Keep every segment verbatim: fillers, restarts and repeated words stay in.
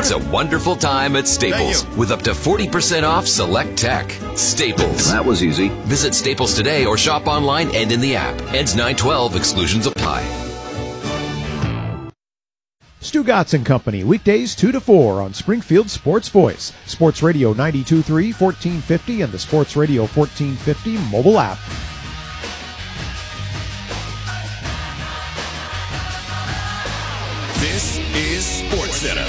It's a wonderful time at Staples with up to forty percent off select tech. Staples. That was easy. Visit Staples today or shop online and in the app. Ends nine twelve. Exclusions apply. Stu Gatz and Company, weekdays two to four on Springfield Sports Voice. Sports Radio ninety-two point three, fourteen fifty, and the Sports Radio fourteen fifty mobile app. This is SportsCenter.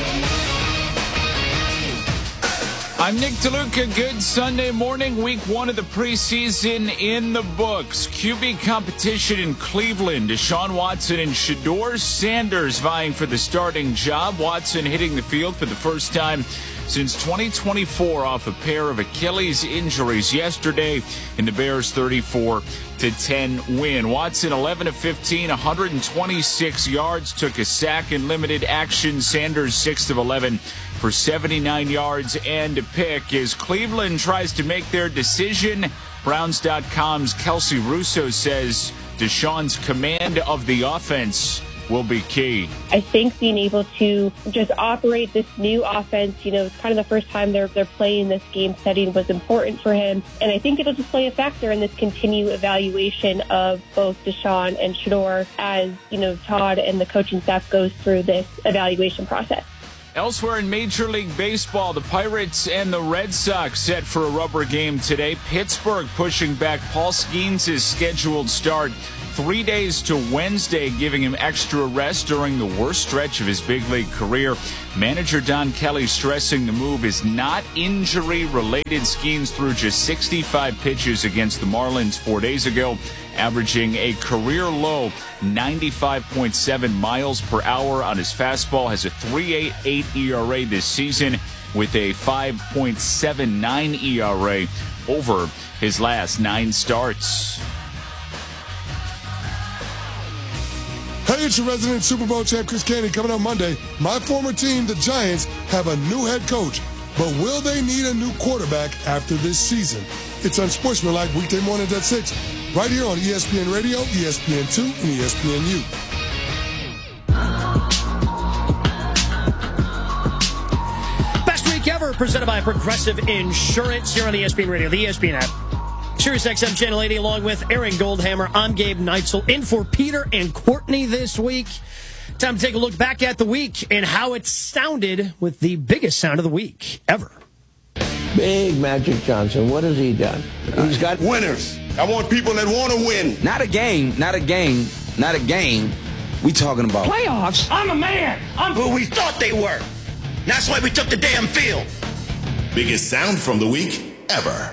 I'm Nick DeLuca. Good Sunday morning. Week one of the preseason in the books. Q B competition in Cleveland. Deshaun Watson and Shedeur Sanders vying for the starting job. Watson hitting the field for the first time since twenty twenty-four off a pair of Achilles injuries yesterday in the Bears' thirty-four to ten win. Watson eleven of fifteen, one hundred twenty-six yards, took a sack in limited action. Sanders six of eleven for seventy-nine yards and a pick. As Cleveland tries to make their decision, Browns dot com's Kelsey Russo says Deshaun's command of the offense will be key. I think being able to just operate this new offense, you know, it's kind of the first time they're they're playing this game setting was important for him. And I think it'll just play a factor in this continued evaluation of both Deshaun and Shedeur as, you know, Todd and the coaching staff goes through this evaluation process. Elsewhere in Major League Baseball, the Pirates and the Red Sox set for a rubber game today. Pittsburgh pushing back Paul Skeens' scheduled start three days to Wednesday, giving him extra rest during the worst stretch of his big league career. Manager Don Kelly stressing the move is not injury-related. Skeens threw just sixty-five pitches against the Marlins four days ago, averaging a career-low ninety-five point seven miles per hour on his fastball, has a three point eight eight E R A this season with a five point seven nine E R A over his last nine starts. Hey, it's your resident Super Bowl champ, Chris Candy, coming up Monday. My former team, the Giants, have a new head coach, but will they need a new quarterback after this season? It's Unsportsmanlike weekday mornings at six, right here on E S P N Radio, E S P N two, and E S P N U. Best week ever, presented by Progressive Insurance here on E S P N Radio, the E S P N app. Sirius X M Channel eighty, along with Aaron Goldhammer. I'm Gabe Neitzel, in for Peter and Courtney this week. Time to take a look back at the week and how it sounded with the biggest sound of the week ever. Big Magic Johnson, what has he done? He's got winners. I want people that want to win. Not a game, not a game, not a game. We talking about playoffs. I'm a man. I'm who we thought they were. That's why we took the damn field. Biggest sound from the week ever.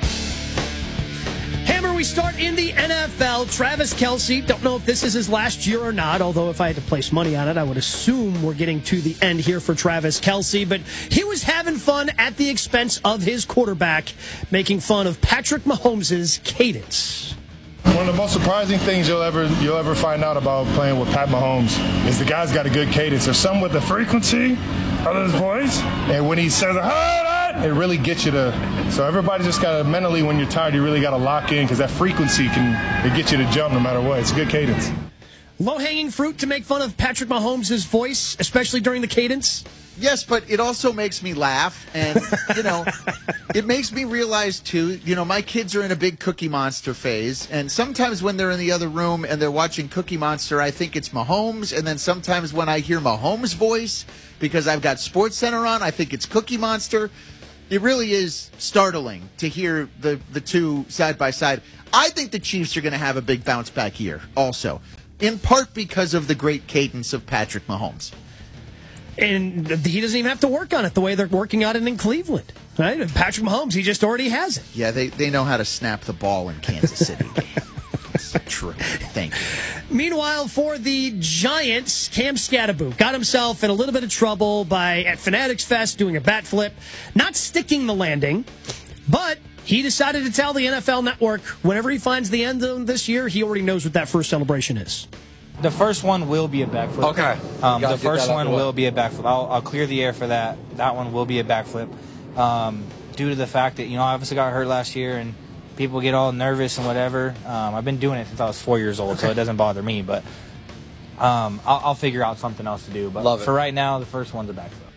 Hammer, we start in the N F L. Travis Kelce, don't know if this is his last year or not, although if I had to place money on it, I would assume we're getting to the end here for Travis Kelce. But he was having fun at the expense of his quarterback, making fun of Patrick Mahomes' cadence. One of the most surprising things you'll ever you'll ever find out about playing with Pat Mahomes is the guy's got a good cadence. There's some with the frequency of his voice, and when he says, hold on, it really gets you to. So everybody just got to mentally, when you're tired, you really got to lock in because that frequency can it get you to jump no matter what. It's a good cadence. Low-hanging fruit to make fun of Patrick Mahomes' voice, especially during the cadence? Yes, but it also makes me laugh, and, you know, it makes me realize, too, you know, my kids are in a big Cookie Monster phase, and sometimes when they're in the other room and they're watching Cookie Monster, I think it's Mahomes, and then sometimes when I hear Mahomes' voice, because I've got SportsCenter on, I think it's Cookie Monster. It really is startling to hear the, the two side by side. I think the Chiefs are going to have a big bounce back year also, in part because of the great cadence of Patrick Mahomes. And he doesn't even have to work on it the way they're working on it in Cleveland. Right? Patrick Mahomes, he just already has it. Yeah, they, they know how to snap the ball in Kansas City. It's true. Thank you. Meanwhile, for the Giants, Cam Skattebo got himself in a little bit of trouble by, at Fanatics Fest, doing a bat flip, not sticking the landing, but he decided to tell the N F L Network whenever he finds the end zone this year, he already knows what that first celebration is. The first one will be a backflip. Okay. Um, the first one will be a backflip. I'll, I'll clear the air for that. That one will be a backflip. Um, due to the fact that, you know, I obviously got hurt last year and people get all nervous and whatever. Um, I've been doing it since I was four years old, okay. So it doesn't bother me. But um, I'll, I'll figure out something else to do. But Love it. For right now, the first one's a backflip.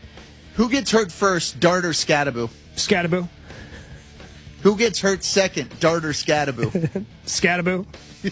Who gets hurt first, Dart or Scattaboo? Scattaboo. Who gets hurt second, Dart or Scattaboo? Scattaboo.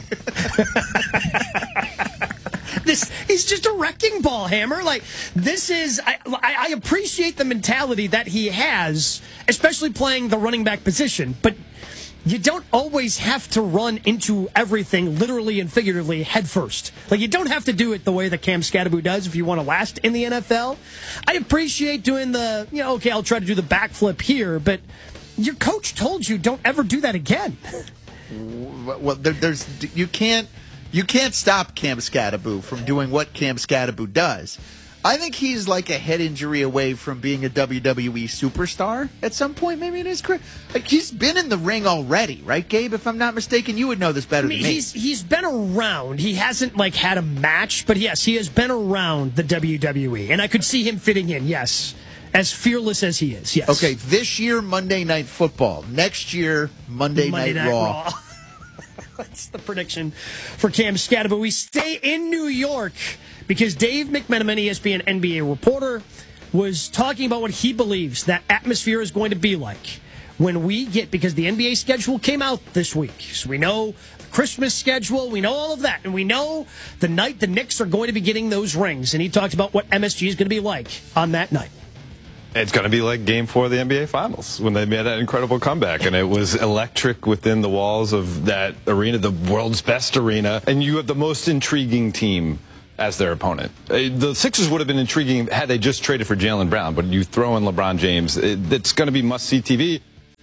This he's just a wrecking ball, Hammer. Like, this is, I, I, I appreciate the mentality that he has, especially playing the running back position, but you don't always have to run into everything literally and figuratively head first. Like, you don't have to do it the way that Cam Scattaboo does if you want to last in the N F L. I appreciate doing the, you know, okay, I'll try to do the backflip here, but your coach told you don't ever do that again. Well, there, there's you can't you can't stop Cam Scattaboo from doing what Cam Scattaboo does. I think he's like a head injury away from being a W W E superstar at some point, maybe in his career. Like, he's been in the ring already, right, Gabe? If I'm not mistaken, you would know this better I mean, than me. He's he's been around. He hasn't like had a match, but yes, he has been around the W W E, and I could see him fitting in. Yes, as fearless as he is. Yes. Okay, this year Monday Night Football. Next year Monday, Monday Night, Night Raw. Raw. That's the prediction for Cam Scattaboo. We stay in New York because Dave McMenamin, E S P N N B A reporter, was talking about what he believes that atmosphere is going to be like when we get, because the N B A schedule came out this week. So we know the Christmas schedule, we know all of that, and we know the night the Knicks are going to be getting those rings. And he talked about what M S G is going to be like on that night. It's going to be like Game four of the N B A Finals when they made that incredible comeback, and it was electric within the walls of that arena, the world's best arena, and you have the most intriguing team as their opponent. The Sixers would have been intriguing had they just traded for Jaylen Brown, but you throw in LeBron James, it's going to be must-see T V.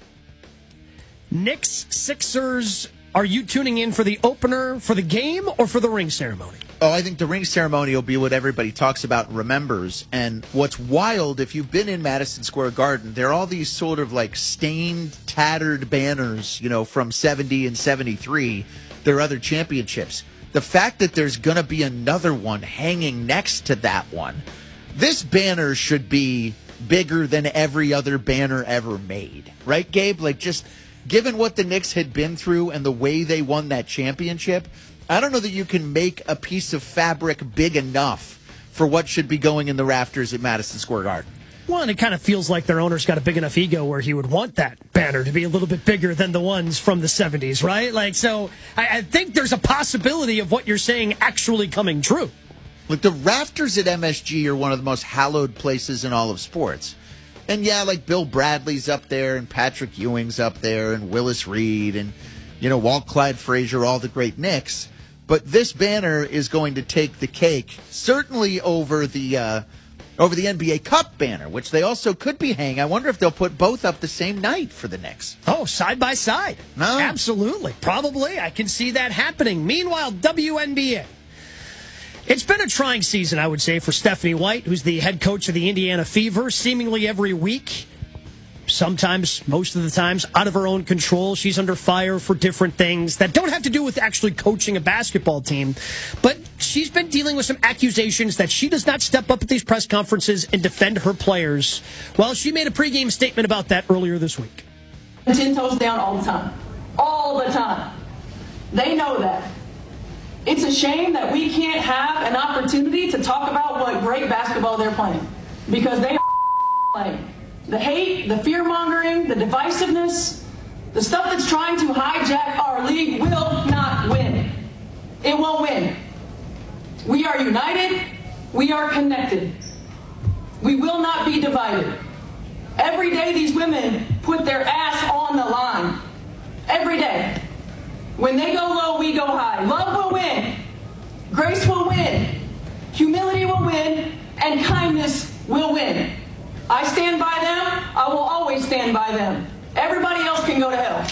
Knicks, Sixers, are you tuning in for the opener, for the game, or for the ring ceremony? Oh, I think the ring ceremony will be what everybody talks about and remembers. And what's wild, if you've been in Madison Square Garden, there are all these sort of like stained, tattered banners, you know, from seventy and seventy-three, their other championships. The fact that there's going to be another one hanging next to that one, this banner should be bigger than every other banner ever made. Right, Gabe? Like, just given what the Knicks had been through and the way they won that championship, I don't know that you can make a piece of fabric big enough for what should be going in the rafters at Madison Square Garden. Well, and it kind of feels like their owner's got a big enough ego where he would want that banner to be a little bit bigger than the ones from the seventies, right? Like, so I, I think there's a possibility of what you're saying actually coming true. Look, the rafters at M S G are one of the most hallowed places in all of sports. And yeah, like Bill Bradley's up there, and Patrick Ewing's up there, and Willis Reed, and, you know, Walt Clyde Frazier, all the great Knicks. But this banner is going to take the cake, certainly over the uh, over the N B A Cup banner, which they also could be hanging. I wonder if they'll put both up the same night for the Knicks. Oh, side by side. No. Absolutely. Probably. I can see that happening. Meanwhile, W N B A. It's been a trying season, I would say, for Stephanie White, who's the head coach of the Indiana Fever, seemingly every week. Sometimes, most of the times, out of her own control. She's under fire for different things that don't have to do with actually coaching a basketball team. But she's been dealing with some accusations that she does not step up at these press conferences and defend her players. Well, she made a pregame statement about that earlier this week. Ten toes down all the time. All the time. They know that. It's a shame that we can't have an opportunity to talk about what great basketball they're playing. Because they are playing. The hate, the fear-mongering, the divisiveness, the stuff that's trying to hijack our league will not win. It won't win. We are united. We are connected. We will not be divided. Every day these women put their ass on the line. Every day. When they go low, we go high. Love will win. Grace will win. Humility will win. And kindness will win. I stand by them. I will always stand by them. Everybody else can go to hell.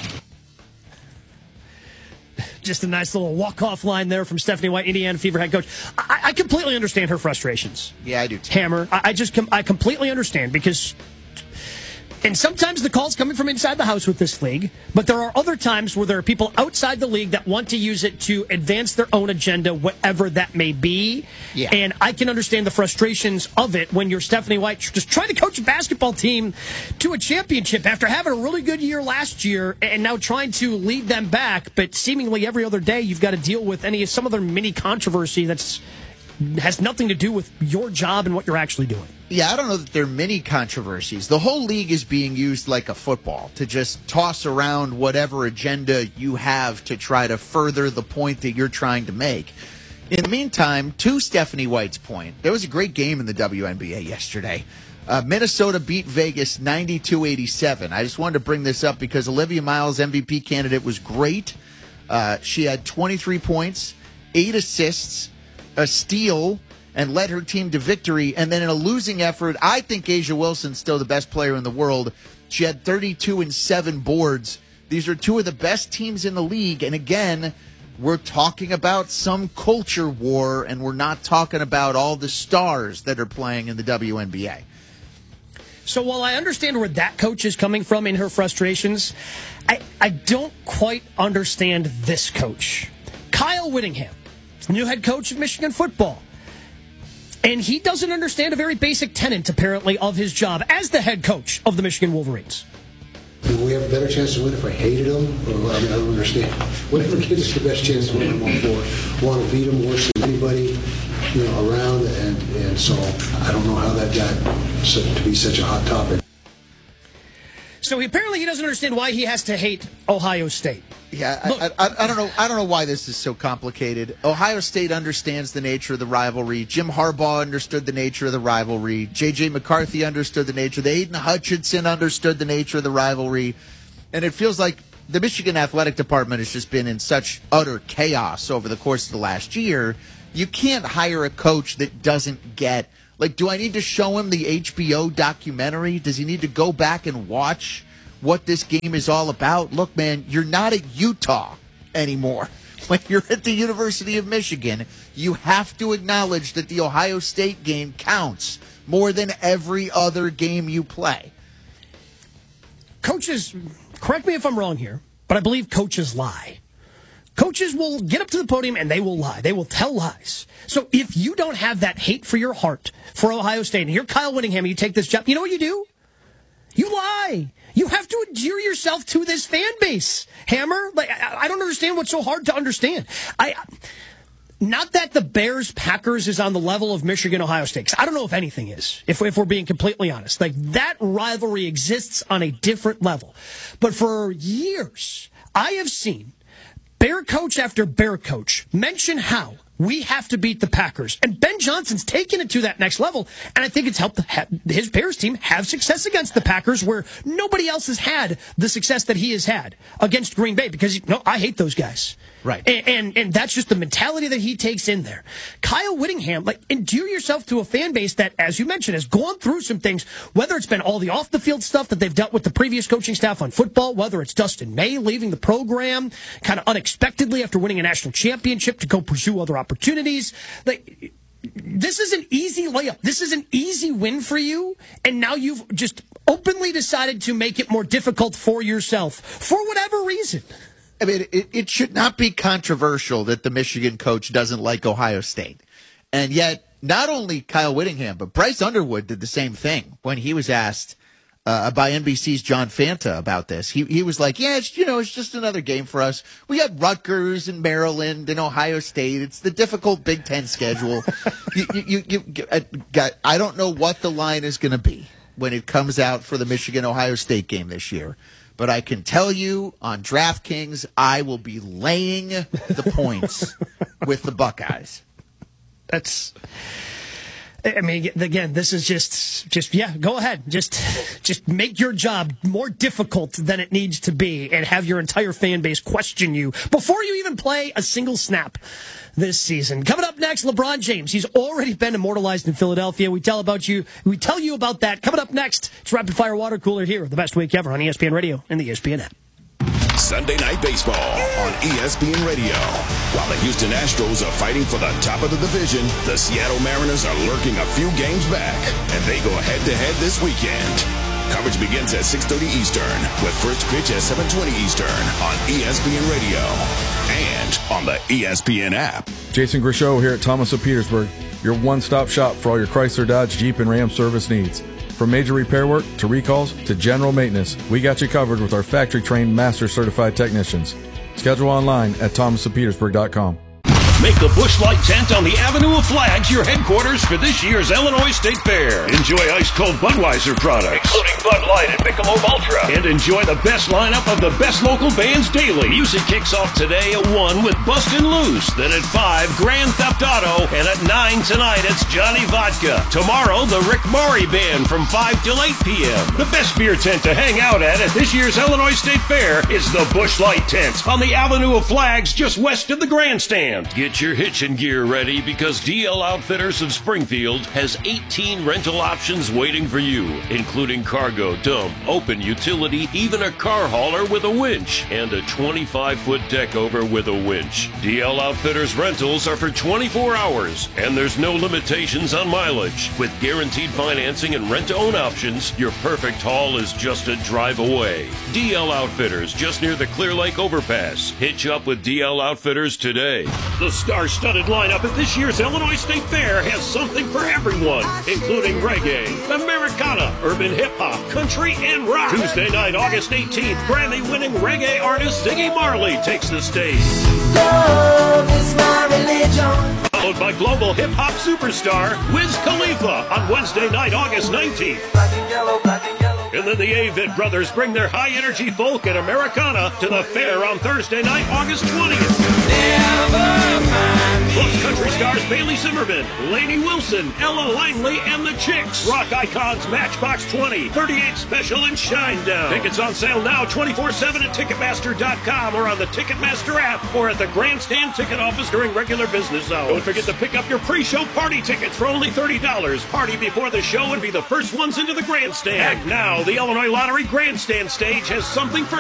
Just a nice little walk-off line there from Stephanie White, Indiana Fever head coach. I, I completely understand her frustrations. Yeah, I do too. Hammer, I, I just com- I completely understand because... And sometimes the call's coming from inside the house with this league, but there are other times where there are people outside the league that want to use it to advance their own agenda, whatever that may be. Yeah. And I can understand the frustrations of it when you're Stephanie White just trying to coach a basketball team to a championship after having a really good year last year and now trying to lead them back. But seemingly every other day you've got to deal with any some other mini controversy that's has nothing to do with your job and what you're actually doing. Yeah, I don't know that there are many controversies. The whole league is being used like a football to just toss around whatever agenda you have to try to further the point that you're trying to make. In the meantime, to Stephanie White's point, there was a great game in the W N B A yesterday. Uh, Minnesota beat Vegas ninety-two eighty-seven. I just wanted to bring this up because Olivia Miles, M V P candidate, was great. Uh, she had twenty-three points, eight assists, a steal, and led her team to victory. And then in a losing effort, I think A'ja Wilson's still the best player in the world. She had thirty-two and seven boards. These are two of the best teams in the league. And again, we're talking about some culture war, and we're not talking about all the stars that are playing in the W N B A. So while I understand where that coach is coming from in her frustrations, I, I don't quite understand this coach. Kyle Whittingham, new head coach of Michigan football. And he doesn't understand a very basic tenet, apparently, of his job as the head coach of the Michigan Wolverines. Do we have a better chance to win if I hated them? Or, I mean, I don't understand. Whatever gives us the best chance to win, I'm all for. Want to beat them worse than anybody, you know, around. And, and so I don't know how that got to be such a hot topic. So he, apparently he doesn't understand why he has to hate Ohio State. Yeah, I, I, I don't know. I don't know why this is so complicated. Ohio State understands the nature of the rivalry. Jim Harbaugh understood the nature of the rivalry. J J McCarthy understood the nature. The Aiden Hutchinson understood the nature of the rivalry. And it feels like the Michigan Athletic Department has just been in such utter chaos over the course of the last year. You can't hire a coach that doesn't get. Like, do I need to show him the H B O documentary? Does he need to go back and watch what this game is all about? Look, man, you're not at Utah anymore. When you're at the University of Michigan, you have to acknowledge that the Ohio State game counts more than every other game you play. Coaches, correct me if I'm wrong here, but I believe coaches lie. Coaches will get up to the podium and they will lie. They will tell lies. So if you don't have that hate for your heart for Ohio State, and you're Kyle Whittingham and you take this job, you know what you do? You lie. You have to endear yourself to this fan base, Hammer. Like, I, I don't understand what's so hard to understand. I, not that the Bears Packers is on the level of Michigan Ohio State. 'Cause I don't know if anything is, if, if we're being completely honest. Like, that rivalry exists on a different level. But for years, I have seen Bear coach after Bear coach mention how we have to beat the Packers. And Ben Johnson's taken it to that next level. And I think it's helped his Bears team have success against the Packers, where nobody else has had the success that he has had against Green Bay, because, you know, I hate those guys. Right. And, and and that's just the mentality that he takes in there. Kyle Whittingham, like, endear yourself to a fan base that, as you mentioned, has gone through some things, whether it's been all the off-the-field stuff that they've dealt with the previous coaching staff on football, whether it's Dustin May leaving the program kind of unexpectedly after winning a national championship to go pursue other opportunities. Like, this is an easy layup. This is an easy win for you, and now you've just openly decided to make it more difficult for yourself for whatever reason. I mean, it, it should not be controversial that the Michigan coach doesn't like Ohio State. And yet, not only Kyle Whittingham, but Bryce Underwood did the same thing when he was asked uh, by N B C's John Fanta about this. He he was like, yeah, it's, you know, it's just another game for us. We got Rutgers and Maryland and Ohio State. It's the difficult Big Ten schedule. you, you, you, you uh, got, I don't know what the line is going to be when it comes out for the Michigan-Ohio State game this year. But I can tell you, on DraftKings, I will be laying the points with the Buckeyes. That's, I mean, again, this is just, just yeah, go ahead. Just, just make your job more difficult than it needs to be and have your entire fan base question you before you even play a single snap this season. Coming up next, LeBron James. He's already been immortalized in Philadelphia. We tell about you. We tell you about that. Coming up next, it's Rapid Fire Water Cooler here. The best week ever on E S P N Radio and the E S P N app. Sunday Night Baseball on E S P N Radio. While the Houston Astros are fighting for the top of the division, the Seattle Mariners are lurking a few games back, and they go head-to-head this weekend. Coverage begins at six thirty Eastern, with first pitch at seven twenty Eastern on E S P N Radio and on the E S P N app. Jason Grishow here at Thomas of Petersburg, your one-stop shop for all your Chrysler, Dodge, Jeep, and Ram service needs. From major repair work to recalls to general maintenance, we got you covered with our factory-trained, master-certified technicians. Schedule online at thomas of petersburg dot com. Make the Busch Light tent on the Avenue of Flags your headquarters for this year's Illinois State Fair. Enjoy ice-cold Budweiser products, including Bud Light and Michelob Ultra. And enjoy the best lineup of the best local bands daily. Music kicks off today at one with Bustin' Loose. Then at five, Grand Theft Auto. And at nine tonight, it's Johnny Vodka. Tomorrow, the Rick Maury Band from five till eight p.m. The best beer tent to hang out at at this year's Illinois State Fair is the Busch Light tent on the Avenue of Flags just west of the grandstand. Get your hitching gear ready because D L Outfitters of Springfield has eighteen rental options waiting for you, including cargo, dump, open utility, even a car hauler with a winch, and a twenty-five foot deck over with a winch. D L Outfitters rentals are for twenty-four hours, and there's no limitations on mileage. With guaranteed financing and rent-to-own options, your perfect haul is just a drive away. D L Outfitters, just near the Clear Lake Overpass. Hitch up with D L Outfitters today. The star-studded lineup at this year's Illinois State Fair has something for everyone, including reggae, Americana, urban hip-hop, country, and rock. Tuesday night, August eighteenth, Grammy-winning reggae artist Ziggy Marley takes the stage. Love is my religion. Followed by global hip-hop superstar Wiz Khalifa on Wednesday night, August nineteenth. Black and yellow, black and yellow. And then the Avett Brothers bring their high-energy folk and Americana to the fair on Thursday night, August twentieth. Plus country stars Bailey Zimmerman, Lainey Wilson, Ella Langley, and the Chicks. Rock icons Matchbox twenty, thirty-eight Special, and Shinedown. Tickets on sale now twenty-four seven at Ticketmaster dot com or on the Ticketmaster app or at the Grandstand Ticket Office during regular business hours. Don't forget to pick up your pre-show party tickets for only thirty dollars. Party before the show and be the first ones into the Grandstand. Act now. The Illinois Lottery Grandstand stage has something for